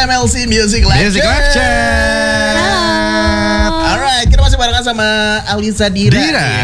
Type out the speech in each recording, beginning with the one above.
MLC Music Live Music Live Chat. Alright, kita masih barengan sama Alisa Dira.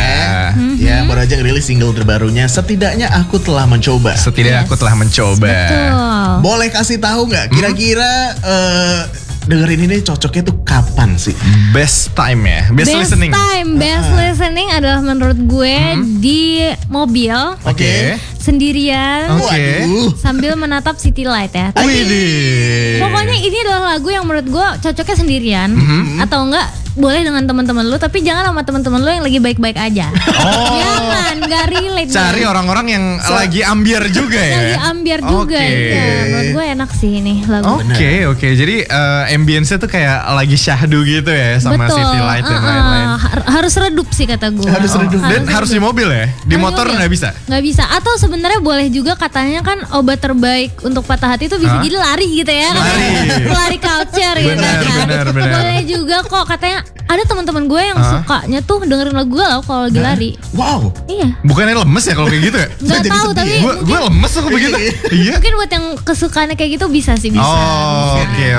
Ya, baru aja ngerilis single terbarunya. Setidaknya aku telah mencoba. Aku telah mencoba. Betul. Boleh kasih tahu nggak? Kira-kira dengerin ini cocoknya tuh kapan sih? Best time ya, best listening. Best listening adalah menurut gue di mobil Oke. sendirian Waduh. sambil menatap city light ya. Widih. Pokoknya ini adalah lagu yang menurut gue cocoknya sendirian atau enggak boleh dengan teman-teman lu, tapi jangan sama teman-teman lu yang lagi baik-baik aja. Jangan, nggak relate. Cari orang-orang yang lagi ambiar juga ya. Lagi ambiar juga. Iya, menurut gue enak sih ini lagu. Oke. Jadi ambience-nya tuh kayak lagi syahdu gitu ya sama Betul. city light dan lain-lain. Harus redup sih kata gue. Harus redup. Dan harus di mobil ya. Di Harus motor mobil. nggak bisa. Nggak bisa. Atau sebenarnya boleh juga, katanya kan obat terbaik untuk patah hati itu bisa jadi lari gitu ya. Lari culture gitu kan. Benar. Boleh juga kok, katanya ada teman-teman gue yang sukanya tuh dengerin lagu galau kalau lagi lari. Wow. Iya. Bukannya lemes ya kalau kayak gitu ya? Nggak jadi tahu sedih tapi ya. Gue lemes aku begitu. Iya. mungkin buat yang kesukaannya kayak gitu bisa sih, bisa. Oh,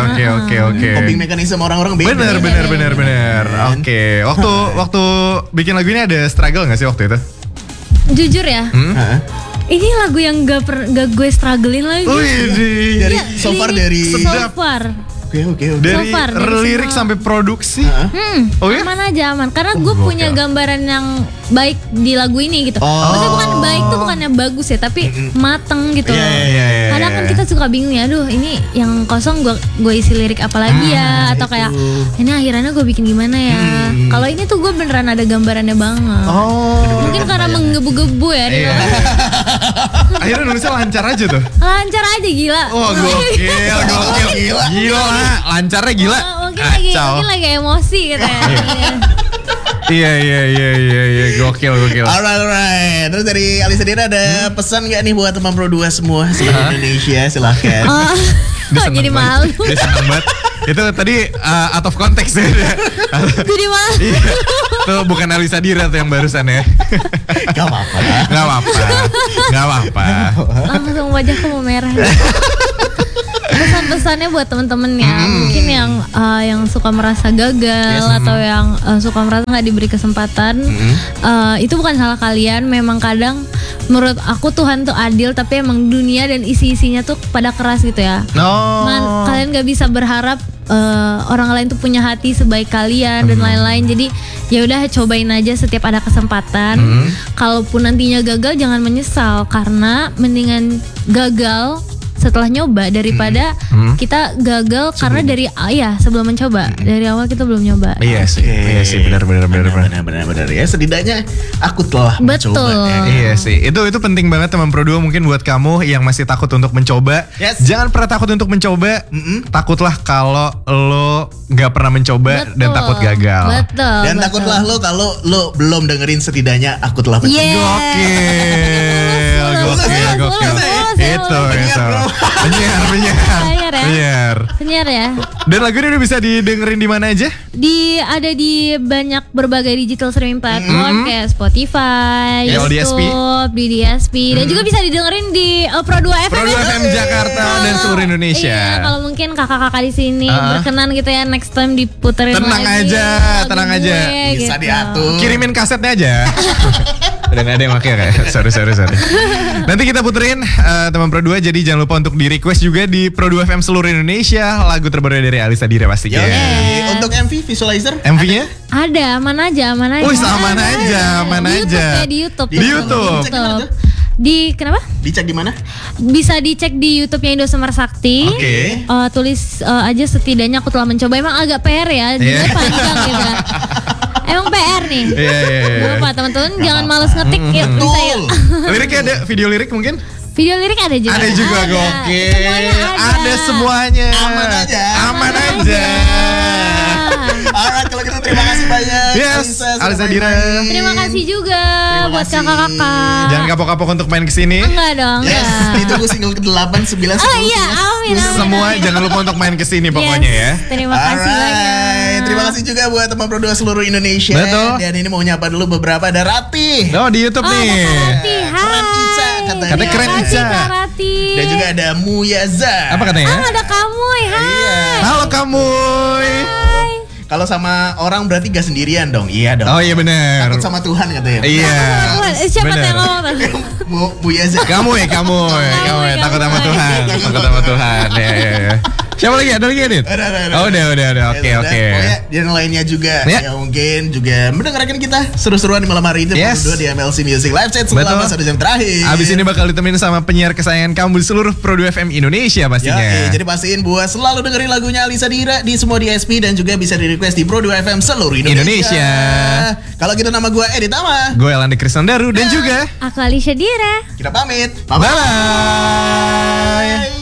oke. Coping mekanisme orang-orang beda. Bener. Oke. Waktu bikin lagu ini ada struggle nggak sih waktu itu? Jujur ya, Hah? ini lagu yang gak gue strugglein lagi. Widih. Dari so far dari So far. Oke. Dari So far, dari lirik semua. sampai produksi. Oh ya? Aman aja, aman. Karena gue gokil. punya gambaran yang baik di lagu ini gitu. Maksudnya bukan baik tuh bukannya bagus ya, tapi mateng gitu. Iya. Kadang kan kita suka bingung ya, aduh ini yang kosong gue isi lirik apa lagi ya, atau kayak ini akhirannya gue bikin gimana ya. Kalau ini tuh gue beneran ada gambarannya banget. Mungkin karena menggebu-gebu ya. Iya. Akhirnya nulisnya lancar aja tuh. Lancar aja, gila. Oh gokil. Gila lah, lancarnya gila. Mungkin lagi emosi gitu ya. Iya. Gokil. Alright. Terus dari Alisa Dira ada pesan gak nih buat teman Pro 2 semua seluruh Indonesia? Silahkan. Dia seneng Jadi banget. malu. Dia seneng banget. Itu tadi out of context ya. Jadi malu. Iya. Tuh bukan Alisa Dira tuh yang barusan ya. Gak apa-apa. Gak apa-apa. Langsung wajahku mau merah. Pesan-pesannya buat temen-temen ya, mungkin yang suka merasa gagal atau yang suka merasa nggak diberi kesempatan, itu bukan salah kalian. Memang kadang menurut aku Tuhan tuh adil, tapi emang dunia dan isi-isinya tuh pada keras gitu ya. Kalian nggak bisa berharap orang lain tuh punya hati sebaik kalian dan lain-lain. Jadi ya udah, cobain aja setiap ada kesempatan. Kalaupun nantinya gagal jangan menyesal, karena mendingan gagal setelah nyoba daripada kita gagal karena dari sebelum mencoba. Dari awal kita belum nyoba. Iya sih, benar. Benar ya. Setidaknya aku telah mencoba. Betul. Iya sih, itu penting banget teman Pro 2. Mungkin buat kamu yang masih takut untuk mencoba, jangan pernah takut untuk mencoba. Takutlah kalau lo nggak pernah mencoba dan takut gagal. Betul. Dan takutlah lo kalau lo belum dengerin setidaknya aku telah mencoba. Gokil. Itu. Penyiar ya. Dan lagu ini udah bisa didengerin di mana aja? Ada di banyak berbagai digital streaming platform kayak Spotify, YouTube, di DSP, dan juga bisa didengerin di Pro 2 FM. Pro 2 FM Jakarta dan seluruh Indonesia. Iya, kalau mungkin kakak-kakak di sini berkenan gitu ya, next time diputerin Tenang lagi. aja. Bisa diatur. Kirimin kasetnya aja. Udah gak ada yang pakai kayak. Sorry. Nanti kita puterin teman Pro 2. Jadi jangan lupa untuk di request juga di Pro 2 FM seluruh Indonesia lagu terbaru dari Alisa Dira pastinya. Untuk MV visualizer MV-nya? Ada, aman aja. Aman aja. Di YouTube. Di YouTube. Kenapa? Dicek di mana? Bisa dicek di YouTube-nya Indosumber Sakti. Oke. Tulis aja setidaknya aku telah mencoba. Emang agak PR ya, juga panjang gitu kan. Emang PR nih. Iya. Apa teman-teman jangan males ngetik ya. Bisa ya. Liriknya ada, video lirik mungkin? Video lirik ada juga. Ada juga, gokil. Semuanya Ada semuanya. Aman aja. Alright, kalau gitu terima kasih banyak. Yes, Alisa Dira. Terima kasih juga buat kasih. kakak-kakak. Jangan kapok-kapok untuk main kesini. Enggak dong. Yes, enggak. ditunggu single ke-8, 9, 10. Oh iya, amin. Semua jangan lupa untuk main kesini pokoknya ya. Terima kasih banyak. Terima kasih juga buat teman Pro 2 seluruh Indonesia. Betul. Dan ini mau nyapa dulu beberapa. Ada Rati. Oh, di YouTube nih. Rati, Keren Ica katanya. Katanya keren Ica. Rati. Dan juga ada Muyaza. Apa katanya? Ada kamu, hai. Iya. Kamuy. Kalau sama orang berarti gak sendirian dong. Iya dong. Oh iya benar. Takut sama Tuhan katanya. Iya. Siapa bener. yang ngomong tadi? Bu Yaza. Kamu ya takut sama Tuhan. Takut sama Tuhan. Ya. Siapa lagi? Ada lagi Adit? Ada. Oh udah. Oke. Pokoknya yang lainnya juga Ya. yang mungkin juga mendengarkan kita seru-seruan di malam hari ini Yes. berdua di MLC Music Live Set selama Betul. 1 jam terakhir. Abis ini bakal ditemenin sama penyiar kesayangan kamu di seluruh Pro 2 FM Indonesia pastinya. Jadi pastiin buat selalu dengerin lagunya Alisa Dira di semua DSP dan juga bisa di request di Pro 2 FM seluruh Indonesia. Kalau gitu nama gue Edit Tama. Gue Elandi Kristandaru dan juga Aku Alicia Dira. Kita pamit. bye.